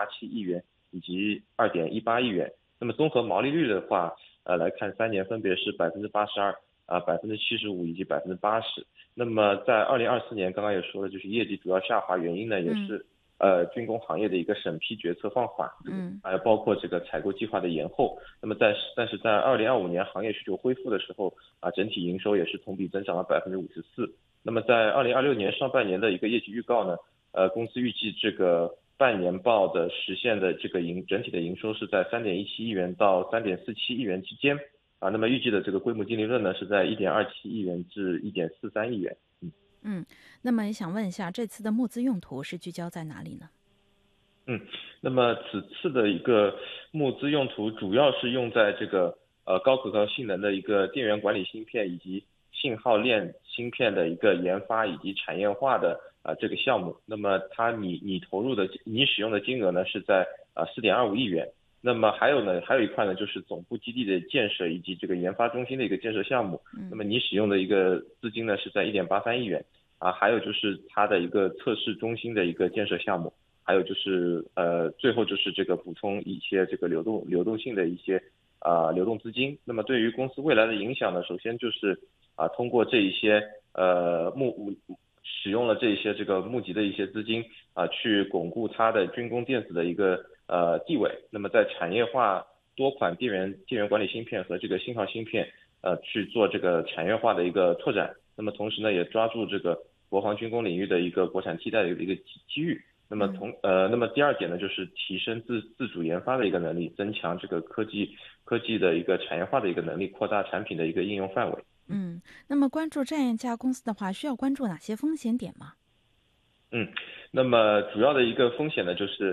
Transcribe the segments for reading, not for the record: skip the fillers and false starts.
亿元以及2.18亿元。那么综合毛利率的话，来看3年分别是82%、75%以及80%。那么在2024年，刚刚也说了，就是业绩主要下滑原因呢，也是军工行业的一个审批决策放缓，还有包括这个采购计划的延后。那么但是在2025年行业需求恢复的时候整体营收也是同比增长了54%。那么在2026年上半年的一个业绩预告呢，公司预计这个半年报的实现的这个整体的营收是在3.17亿元到3.47亿元之间那么预计的这个规模净利润呢是在1.27亿元至1.43亿元。 那么也想问一下，这次的募资用途是聚焦在哪里呢？ 那么此次的一个募资用途主要是用在这个高可靠性能的一个电源管理芯片以及信号链芯片的一个研发以及产业化的这个项目。那么你投入的你使用的金额呢是在4.25亿元。那么还有一块呢就是总部基地的建设以及这个研发中心的一个建设项目。那么你使用的一个资金呢是在1.83亿元还有就是它的一个测试中心的一个建设项目。还有就是最后就是这个补充一些这个流动性的一些流动资金。那么对于公司未来的影响呢，首先就是通过这一些使用了这些这个募集的一些资金去巩固它的军工电子的一个地位。那么在产业化多款电源管理芯片和这个信号芯片去做这个产业化的一个拓展。那么同时呢，也抓住这个国防军工领域的一个国产替代的一个机遇。那么第二点呢，就是提升自主研发的一个能力，增强这个科技的一个产业化的一个能力，扩大产品的一个应用范围。 那么关注这样一家公司的话，需要关注哪些风险点吗？ 那么主要的一个风险呢，就是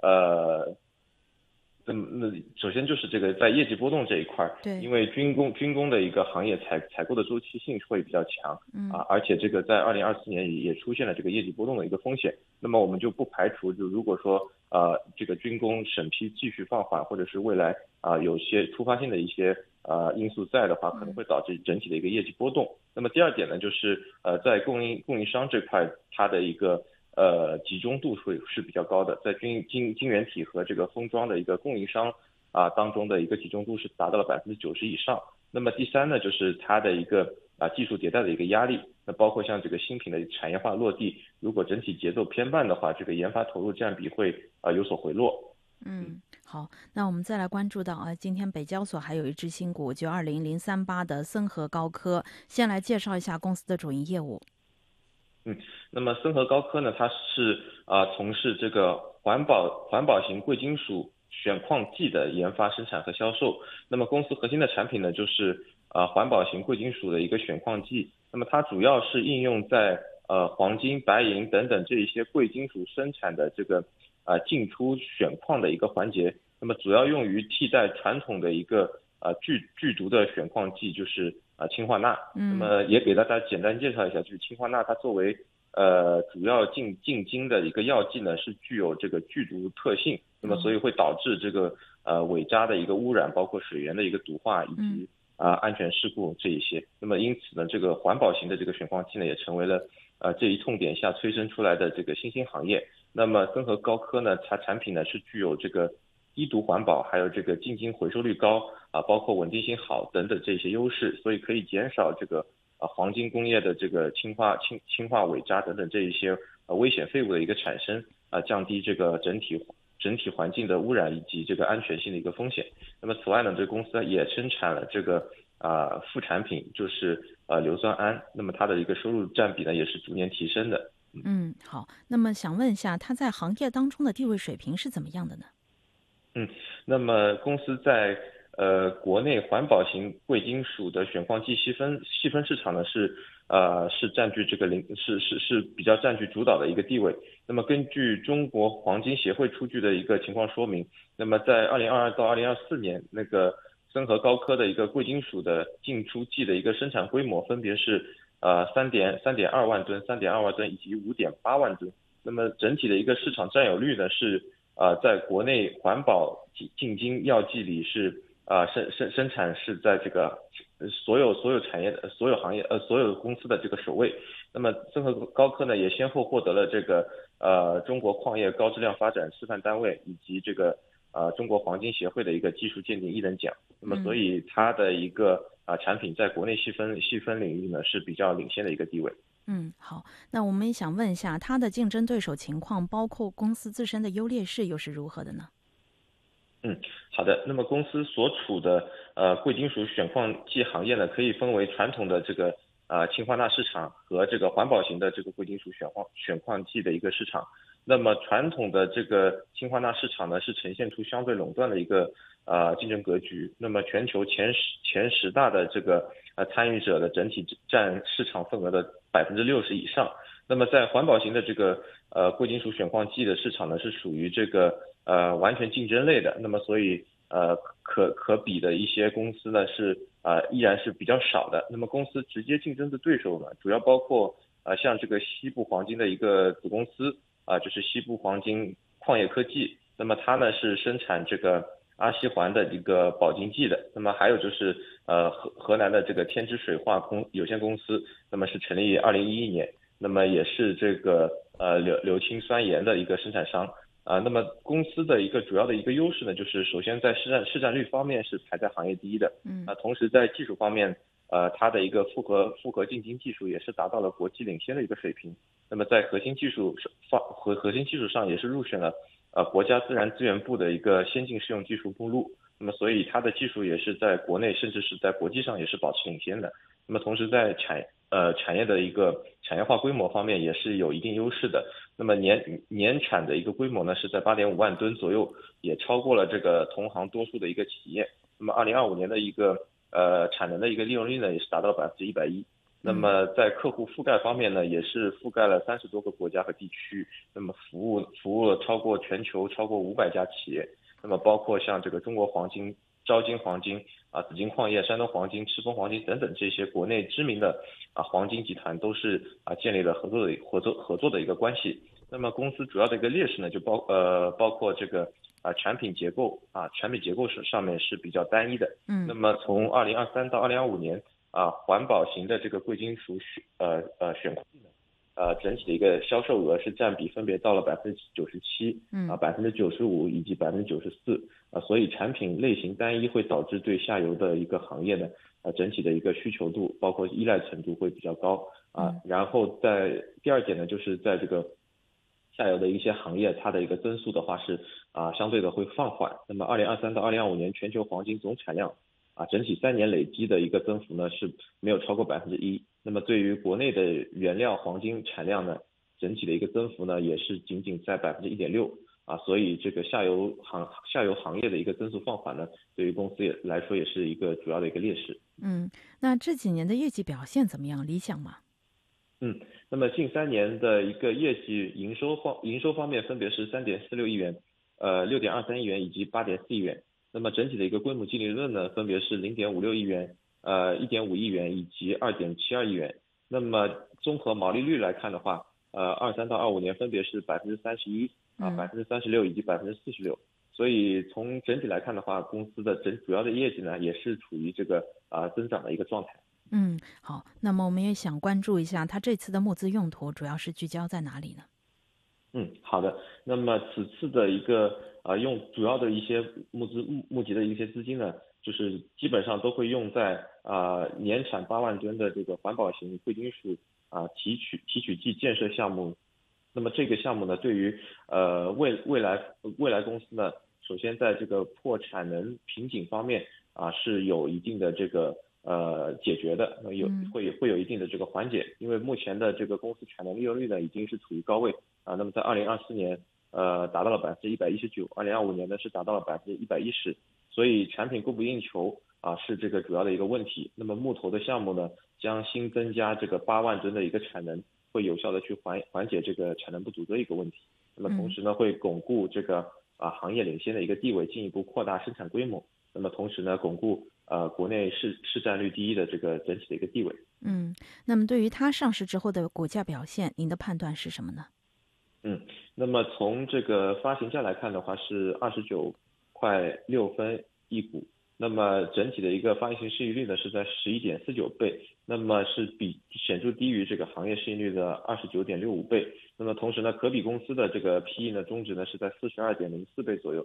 那首先就是这个在业绩波动这一块， 对， 因为军工的一个行业采购的周期性会比较强，而且这个在2024年也出现了这个业绩波动的一个风险。那么我们就不排除，就如果说这个军工审批继续放缓，或者是未来有些突发性的一些因素在的话，可能会导致整体的一个业绩波动。那么第二点呢，就是在供应商这块，它的一个集中度是比较高的，在晶圆体和这个封装的一个供应商当中的一个集中度是达到了90%以上。那么第三呢，就是它的一个技术迭代的一个压力，那包括像这个新品的产业化落地，如果整体节奏偏慢的话，这个研发投入占比会有所回落。 好，那我们再来关注到今天北交所还有一只新股920038的森和高科，先来介绍一下公司的主营业务。 那么森和高科呢，它是从事这个环保型贵金属选矿剂的研发、生产和销售。那么公司核心的产品呢，就是环保型贵金属的一个选矿剂。那么它主要是应用在黄金、白银等等这一些贵金属生产的这个进出选矿的一个环节。那么主要用于替代传统的一个剧毒的选矿剂，就是氰化钠。那么也给大家简单介绍一下，就是氰化钠它作为主要进京的一个药剂呢，是具有这个剧毒特性。那么所以会导致这个尾渣的一个污染，包括水源的一个毒化以及安全事故这一些。那么因此呢，这个环保型的这个选矿剂呢，也成为了这一痛点下催生出来的这个新兴行业。那么森和高科呢，它产品呢是具有这个低毒环保，还有这个进京回收率高包括稳定性好等等这些优势，所以可以减少这个黄金工业的这个氢化尾渣等等这一些危险废物的一个产生降低这个整体环境的污染以及这个安全性的一个风险。那么此外呢，这个公司也生产了这个副产品，就是硫酸铵。那么它的一个收入占比呢，也是逐年提升的。 好，那么想问一下，它在行业当中的地位水平是怎么样的呢？ 那么公司在国内环保型贵金属的选矿剂细分市场呢是占据这个是比较占据主导的一个地位。那么根据中国黄金协会出具的一个情况说明，那么在2022到2024年，那个森和高科的一个贵金属的进出剂的一个生产规模分别是3.2万吨、3.2万吨以及5.8万吨。那么整体的一个市场占有率呢是在国内环保进京药剂里是生产是在这个所有产业的所有行业所有公司的这个首位。那么森河高科呢也先后获得了这个中国矿业高质量发展示范单位以及这个中国黄金协会的一个技术鉴定一等奖。那么所以它的一个产品在国内细分领域呢是比较领先的一个地位。 好，那我们也想问一下，它的竞争对手情况，包括公司自身的优劣势又是如何的呢？ 好的。那么公司所处的贵金属选矿剂行业呢，可以分为传统的这个氢化钠市场和这个环保型的这个贵金属选矿剂的一个市场。那么传统的这个氢化钠市场呢，是呈现出相对垄断的一个竞争格局。那么全球前十大的这个参与者的整体占市场份额的60%以上。那么在环保型的这个贵金属选矿剂的市场呢，是属于这个完全竞争类的。那么所以可比的一些公司呢是依然是比较少的。那么公司直接竞争的对手呢，主要包括像这个西部黄金的一个子公司就是西部黄金矿业科技。那么它呢是生产这个阿锡环的一个保金剂的。那么还有就是河南的这个天之水化有限公司，那么是成立于2011年。那么也是这个硫氰酸盐的一个生产商那么公司的一个主要的一个优势呢，就是首先在市占率方面是排在行业第一的。同时在技术方面它的一个复合进晶技术也是达到了国际领先的一个水平。那么在核心技术上也是入选了国家自然资源部的一个先进适用技术目录。那么所以它的技术也是在国内甚至是在国际上也是保持领先的。那么同时在产业的一个产业化规模方面也是有一定优势的。那么年产的一个规模呢是在8.5万吨左右，也超过了这个同行多数的一个企业。那么2025年的一个产能的一个利用率呢也是达到了110%。那么在客户覆盖方面呢，也是覆盖了30多个国家和地区。那么服务了全球超过500家企业。那么包括像这个中国黄金、招金黄金紫金矿业、山东黄金、赤峰黄金等等这些国内知名的黄金集团都是建立了合作的一个关系。那么公司主要的一个劣势呢，就包括这个产品结构上面是比较单一的。那么从2023到2025年环保型的这个贵金属选矿整体的一个销售额是占比分别到了97%、95%以及94%。所以产品类型单一会导致对下游的一个行业的整体的一个需求度包括依赖程度会比较高然后在第二点呢，就是在这个下游的一些行业，它的一个增速的话是相对的会放缓。那么2023到2025年全球黄金总产量整体3年累积的一个增幅呢是没有超过1%。那么对于国内的原料黄金产量呢，整体的一个增幅呢也是仅仅在1.6%所以这个下游行业的一个增速放缓呢，对于公司来说也是一个主要的一个劣势。 那这几年的业绩表现怎么样？理想吗？ 那么近3年的一个业绩营收方面分别是3.46亿元、6.23亿元以及8.4亿元。那么整体的一个规模净利润呢，分别是0.56亿元、1.5亿元以及2.72亿元。那么综合毛利率来看的话，23到25年分别是31%、36%以及46%。所以从整体来看的话，公司的主要的业绩呢，也是处于这个增长的一个状态。 好，那么我们也想关注一下，它这次的募资用途主要是聚焦在哪里呢？ 好的。那么此次的一个用主要的一些募集的一些资金呢，就是基本上都会用在年产8万吨的这个环保型贵金属提取剂建设项目。那么这个项目呢，对于未来公司呢，首先在这个破产能瓶颈方面是有一定的这个解决的，会有一定的这个缓解。因为目前的这个公司产能利用率呢已经是处于高位那么在2024年达到了119%，2025年呢是达到了110%。所以产品供不应求是这个主要的一个问题。那么木头的项目呢，将新增加这个8万吨的一个产能，会有效的去缓解这个产能不足的一个问题。那么同时呢，会巩固这个行业领先的一个地位，进一步扩大生产规模。那么同时呢，巩固国内市占率第一的这个整体的一个地位。 那么对于它上市之后的股价表现，您的判断是什么呢？ 那么从这个发行价来看的话，是29.6块一股那么整体的一个发行市盈率呢是在11.49倍，那么是显著低于这个行业市盈率的29.65倍。那么同时呢，可比公司的这个 PE 呢中值呢是在42.04倍左右。